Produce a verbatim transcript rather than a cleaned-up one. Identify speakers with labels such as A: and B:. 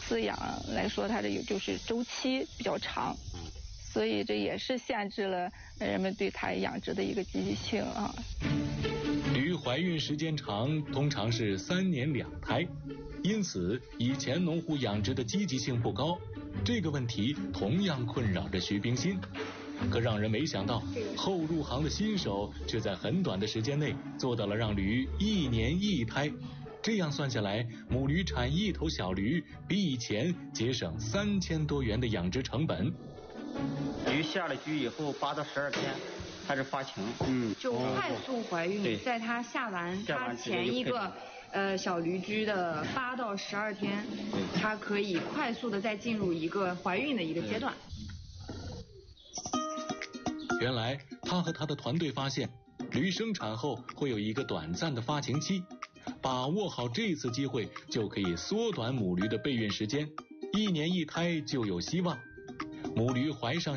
A: 饲养来说，它这有就是周期比较长，所以这也是限制了人们对它养殖的一个积极性啊。
B: 驴怀孕时间长，通常是三年两胎，因此以前农户养殖的积极性不高。这个问题同样困扰着徐冰心。可让人没想到，后入行的新手却在很短的时间内做到了让驴一年一胎。这样算下来，母驴产一头小驴，比以前节省三千多元的养殖成本。
C: 驴下了居以后，八到十二天开始发情，
D: 嗯，就快速怀孕，哦、在它下完它前一个呃小驴居的八到十二天，它可以快速的再进入一个怀孕的一个阶段。
B: 原来他和他的团队发现，驴生产后会有一个短暂的发情期，把握好这次机会，就可以缩短母驴的备孕时间，一年一胎就有希望。母驴怀上